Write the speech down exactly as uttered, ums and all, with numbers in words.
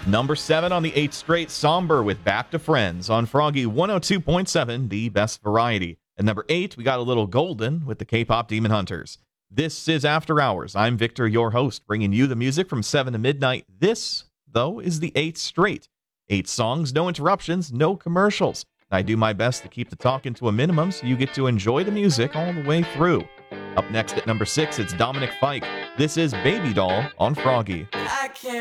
Number seven on the eighth straight, Somber with Back to Friends on Froggy one oh two point seven, the best variety. At number eight, we got a little Golden with the K-pop Demon Hunters. This is After Hours. I'm Victor, your host, bringing you the music from seven to midnight. This, though, is the eighth straight. Eight songs, no interruptions, no commercials. I do my best to keep the talking to a minimum so you get to enjoy the music all the way through. Up next at number six, it's Dominic Fike. This is Baby Doll on Froggy. I can't